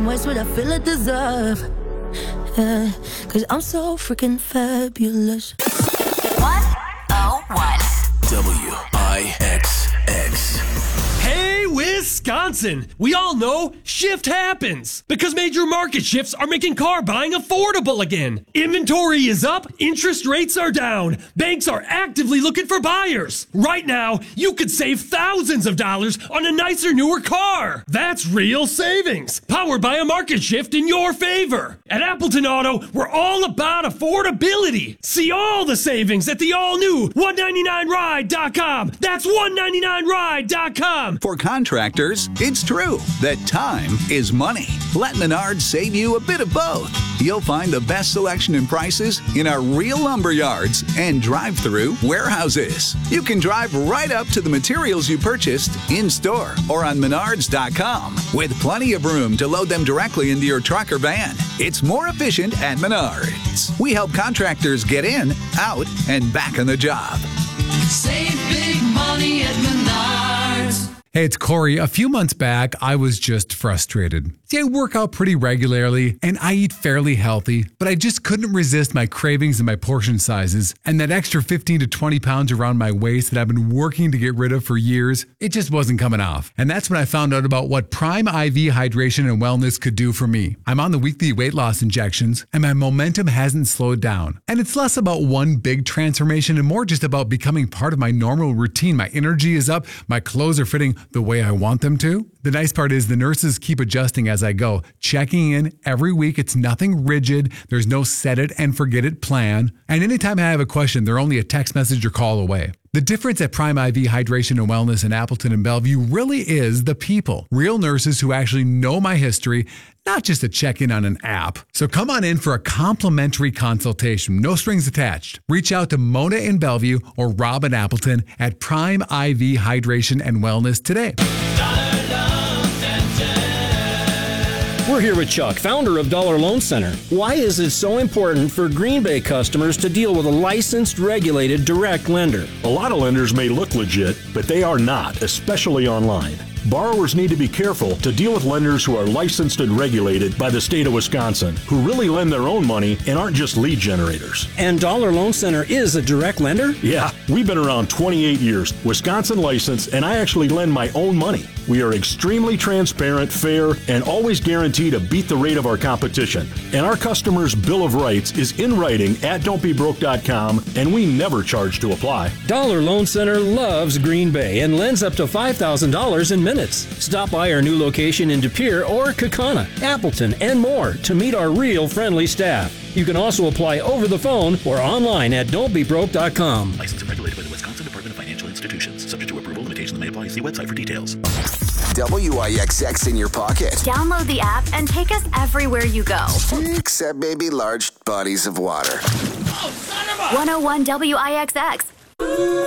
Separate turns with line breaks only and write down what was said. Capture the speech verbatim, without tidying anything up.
much would I feel I deserve? Yeah, cause I'm so freaking fabulous.
one oh one
W I X X.
Hey, Wisconsin! We all know shift happens because major market shifts are making car buying affordable again. Inventory is up, interest rates are down, banks are actively looking for buyers. Right now, you could save thousands of dollars on a nicer, newer car. That's real savings, powered by a market shift in your favor. At Appleton Auto, we're all about affordability. See all the savings at the all-new one ninety-nine ride dot com. That's one ninety-nine ride dot com.
For contractors, it's true that time is money. Let Menards save you a bit of both. You'll find the best selection and prices in our real lumber yards and drive-through warehouses. You can drive right up to the materials you purchased in-store or on menards dot com with plenty of room to load them directly into your truck or van. It's more efficient at Menards. We help contractors get in, out, and back on the job.
Save big money at Menards.
Hey, it's Corey. A few months back, I was just frustrated. See, I work out pretty regularly and I eat fairly healthy, but I just couldn't resist my cravings and my portion sizes. And that extra fifteen to twenty pounds around my waist that I've been working to get rid of for years, it just wasn't coming off. And that's when I found out about what Prime I V Hydration and Wellness could do for me. I'm on the weekly weight loss injections and my momentum hasn't slowed down. And it's less about one big transformation and more just about becoming part of my normal routine. My energy is up, my clothes are fitting the way I want them to. The nice part is the nurses keep adjusting as I go, checking in every week. It's nothing rigid. There's no set it and forget it plan. And anytime I have a question, they're only a text message or call away. The difference at Prime I V Hydration and Wellness in Appleton and Bellevue really is the people. Real nurses who actually know my history, not just a check-in on an app. So come on in for a complimentary consultation, no strings attached. Reach out to Mona in Bellevue or Rob in Appleton at Prime I V Hydration and Wellness today.
We're here with Chuck, founder of Dollar Loan Center. Why is it so important for Green Bay customers to deal with a licensed, regulated, direct lender?
A lot of lenders may look legit, but they are not, especially online. Borrowers need to be careful to deal with lenders who are licensed and regulated by the state of Wisconsin, who really lend their own money and aren't just lead generators.
And Dollar Loan Center is a direct lender?
Yeah, we've been around twenty-eight years, Wisconsin licensed, and I actually lend my own money. We are extremely transparent, fair, and always guarantee to beat the rate of our competition. And our customers' Bill of Rights is in writing at don't be broke dot com, and we never charge to apply.
Dollar Loan Center loves Green Bay and lends up to five thousand dollars in minutes. Stop by our new location in De Pere or Kaukauna, Appleton, and more to meet our real friendly staff. You can also apply over the phone or online at don't be broke dot com.
Licensed and regulated by the Wisconsin Department of Financial Institutions. Subject to approval, limitations may apply. See website for details.
W I X X in your pocket.
Download the app and take us everywhere you go.
Except maybe large bodies of water.
one oh one W I X X.